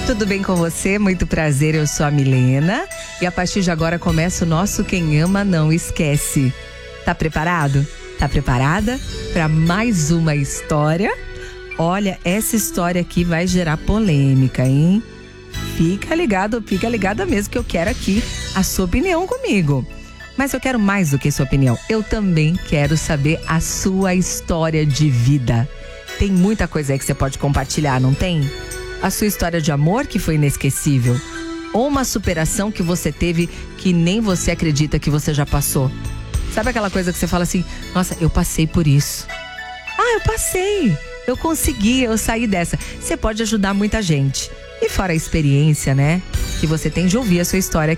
Tudo bem com você? Muito prazer, eu sou a Milena. E a partir de agora começa o nosso Quem Ama Não Esquece. Tá preparado? Tá preparada para mais uma história? Olha, essa história aqui vai gerar polêmica, hein? Fica ligada mesmo, que eu quero aqui a sua opinião comigo. Mas eu quero mais do que sua opinião. Eu também quero saber a sua história de vida. Tem muita coisa aí que você pode compartilhar, não tem? A sua história de amor que foi inesquecível. Ou uma superação que você teve que nem você acredita que você já passou. Sabe aquela coisa que você fala assim, nossa, eu passei por isso. Ah, eu passei. Eu consegui, eu saí dessa. Você pode ajudar muita gente. E fora a experiência, né? Que você tem de ouvir a sua história